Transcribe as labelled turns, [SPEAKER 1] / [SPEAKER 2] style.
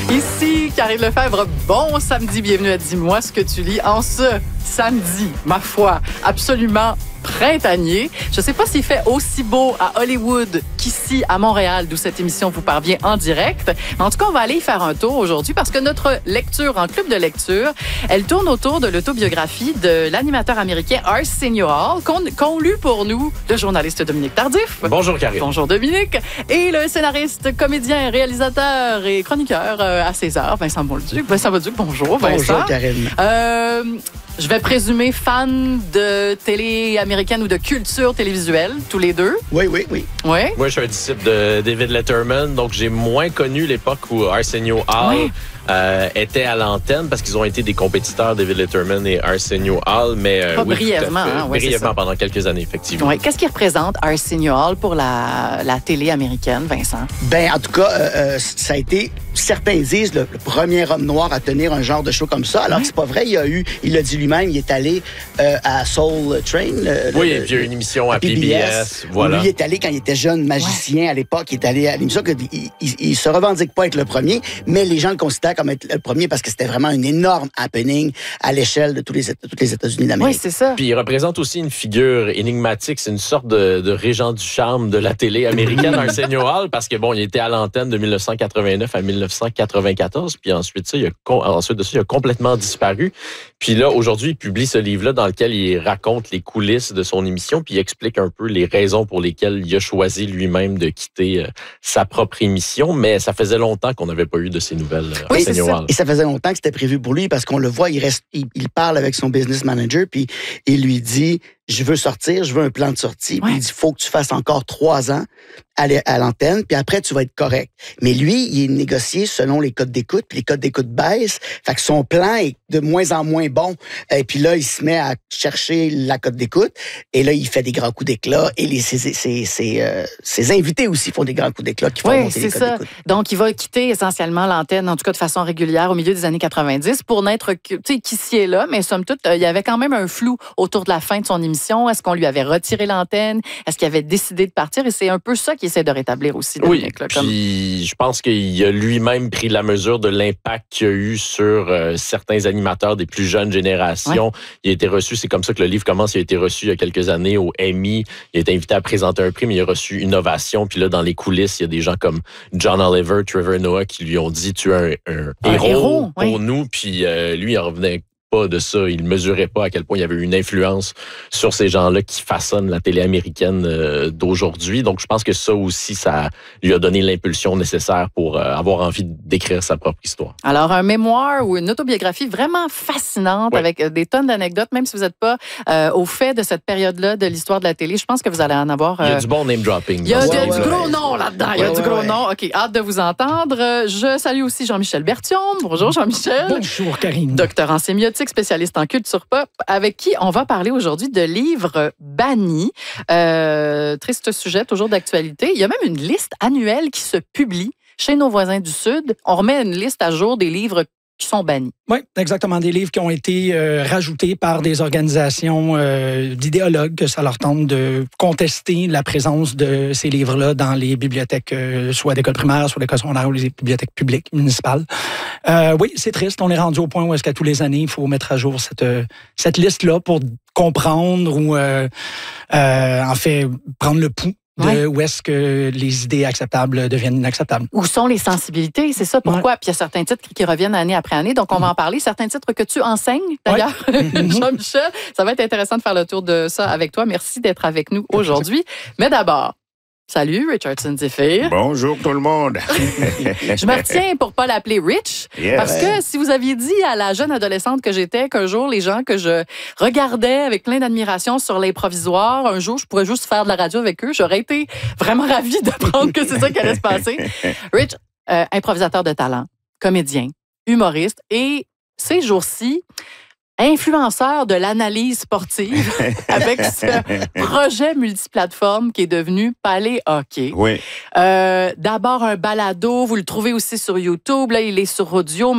[SPEAKER 1] Ici, Karine Lefebvre, bon samedi, bienvenue à Dis-moi ce que tu lis en ce samedi, ma foi, absolument printanier. Je ne sais pas s'il fait aussi beau à Hollywood qu'ici à Montréal, d'où cette émission vous parvient en direct. Mais en tout cas, on va aller y faire un tour aujourd'hui parce que notre lecture en club de lecture, elle tourne autour de l'autobiographie de l'animateur américain Arsenio Hall, qu'ont lu pour nous le journaliste Dominique Tardif.
[SPEAKER 2] Bonjour Karine.
[SPEAKER 1] Bonjour Dominique. Et le scénariste, comédien, réalisateur et chroniqueur à César, Vincent Bolduc. Vincent Bolduc, bonjour Vincent.
[SPEAKER 3] Bonjour Karine.
[SPEAKER 1] Je vais présumer fan de télé américaine ou de culture télévisuelle, tous les deux.
[SPEAKER 3] Oui.
[SPEAKER 1] Oui?
[SPEAKER 2] Moi, je suis un disciple de David Letterman, donc j'ai moins connu l'époque où Arsenio Hall était à l'antenne parce qu'ils ont été des compétiteurs, David Letterman et Arsenio Hall, mais
[SPEAKER 1] pas brièvement,
[SPEAKER 2] brièvement pendant quelques années, effectivement.
[SPEAKER 1] Ouais. Qu'est-ce qui représente Arsenio Hall pour la télé américaine, Vincent?
[SPEAKER 3] Ben, en tout cas, ça a été, certains disent, le premier homme noir à tenir un genre de show comme ça. Alors que c'est pas vrai, il l'a dit lui-même, il est allé à Soul Train.
[SPEAKER 2] Oui, il y a une émission à PBS. Voilà.
[SPEAKER 3] Lui, il est allé quand il était jeune magicien à l'époque, il est allé à l'émission. Il se revendique pas être le premier, mais les gens le considèrent comme être le premier parce que c'était vraiment une énorme happening à l'échelle de tous les États-Unis d'Amérique.
[SPEAKER 1] Oui, c'est ça.
[SPEAKER 2] Puis il représente aussi une figure énigmatique. C'est une sorte de régent du charme de la télé américaine, Arsenio Hall, parce que bon, il était à l'antenne de 1989 à 1994, puis ensuite de ça, il a complètement disparu. Puis là, aujourd'hui, il publie ce livre-là dans lequel il raconte les coulisses de son émission, puis il explique un peu les raisons pour lesquelles il a choisi lui-même de quitter sa propre émission. Mais ça faisait longtemps qu'on n'avait pas eu de ces nouvelles.
[SPEAKER 3] Et ça faisait longtemps que c'était prévu pour lui parce qu'on le voit, il parle avec son business manager, puis il lui dit, je veux sortir, je veux un plan de sortie. Puis il dit, faut que tu fasses encore 3 ans à l'antenne, puis après, tu vas être correct. Mais lui, il est négocié selon les codes d'écoute, puis les codes d'écoute baissent. Fait que son plan est de moins en moins bon. Et puis là, il se met à chercher la cote d'écoute. Et là, il fait des grands coups d'éclat. Et ses invités aussi font des grands coups d'éclat qui font monter les codes d'écoute.
[SPEAKER 1] Donc, il va quitter essentiellement l'antenne, en tout cas de façon régulière, au milieu des années 90 pour n'être, tu sais, qu'ici et là. Mais somme toute, il y avait quand même un flou autour de la fin de son émission. Est-ce qu'on lui avait retiré l'antenne? Est-ce qu'il avait décidé de partir? Et c'est un peu ça qu'il essaie de rétablir aussi.
[SPEAKER 2] Dominique, puis je pense qu'il a lui-même pris la mesure de l'impact qu'il y a eu sur certains animateurs des plus jeunes générations. Ouais. Il a été reçu, c'est comme ça que le livre commence, il a été reçu il y a quelques années au Emmy. Il a été invité à présenter un prix, mais il a reçu une ovation. Puis là, dans les coulisses, il y a des gens comme John Oliver, Trevor Noah qui lui ont dit « Tu es un héros pour nous ». Puis lui, il en revenait pas de ça. Il ne mesurait pas à quel point il y avait une influence sur ces gens-là qui façonnent la télé américaine d'aujourd'hui. Donc, je pense que ça aussi, ça lui a donné l'impulsion nécessaire pour avoir envie d'écrire sa propre histoire.
[SPEAKER 1] Alors, un mémoire ou une autobiographie vraiment fascinante avec des tonnes d'anecdotes, même si vous n'êtes pas au fait de cette période-là de l'histoire de la télé. Je pense que vous allez en avoir...
[SPEAKER 2] Il y a du bon name-dropping.
[SPEAKER 1] Il y a du gros nom là-dedans. Il y a du gros nom. OK, hâte de vous entendre. Je salue aussi Jean-Michel Berthiaume. Bonjour, Jean-Michel.
[SPEAKER 4] Bonjour, Karine.
[SPEAKER 1] Docteur en sémiotique, spécialiste en culture pop, avec qui on va parler aujourd'hui de livres bannis. Triste sujet, toujours d'actualité. Il y a même une liste annuelle qui se publie chez nos voisins du Sud. On remet une liste à jour des livres qui sont bannis.
[SPEAKER 4] Oui, exactement. Des livres qui ont été rajoutés par des organisations d'idéologues que ça leur tente de contester la présence de ces livres-là dans les bibliothèques, soit d'école primaire, soit d'école secondaire ou les bibliothèques publiques, municipales. Oui, c'est triste. On est rendu au point où est-ce qu'à tous les années, il faut mettre à jour cette liste-là pour comprendre ou, en fait, prendre le pouls de où est-ce que les idées acceptables deviennent inacceptables.
[SPEAKER 1] Où sont les sensibilités? C'est ça, pourquoi? Puis il y a certains titres qui reviennent année après année, donc on va en parler. Certains titres que tu enseignes, d'ailleurs, Jean-Michel. Ça va être intéressant de faire le tour de ça avec toi. Merci d'être avec nous aujourd'hui. Mais d'abord, salut, Richardson Zephyr.
[SPEAKER 5] Bonjour tout le monde.
[SPEAKER 1] Je me retiens pour pas l'appeler Rich, parce que si vous aviez dit à la jeune adolescente que j'étais qu'un jour, les gens que je regardais avec plein d'admiration sur les provisoires, un jour, je pourrais juste faire de la radio avec eux, j'aurais été vraiment ravie d'apprendre que c'est ça qui allait se passer. Rich, improvisateur de talent, comédien, humoriste, et ces jours-ci, influenceur de l'analyse sportive avec ce projet multiplateforme qui est devenu Palais Hockey.
[SPEAKER 5] Oui.
[SPEAKER 1] D'abord un balado, vous le trouvez aussi sur YouTube, là il est sur audio.